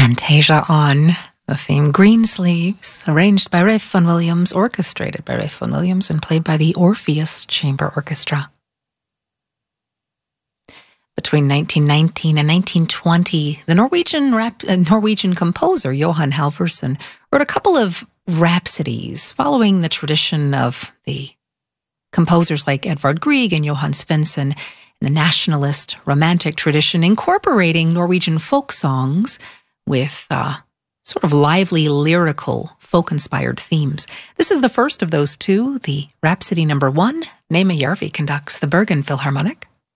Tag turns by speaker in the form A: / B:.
A: Fantasia on the theme Greensleeves, arranged by Ralph Vaughan Williams, orchestrated by Ralph Vaughan Williams, and played by the Orpheus Chamber Orchestra. Between 1919 and 1920, the Norwegian composer Johan Halvorsen wrote a couple of rhapsodies following the tradition of the composers like Edvard Grieg and Johan Svensson in the nationalist romantic tradition, incorporating Norwegian folk songs with sort of lively, lyrical, folk-inspired themes. This is the first of those two, the Rhapsody No. 1. Nema Järvi conducts the Bergen Philharmonic.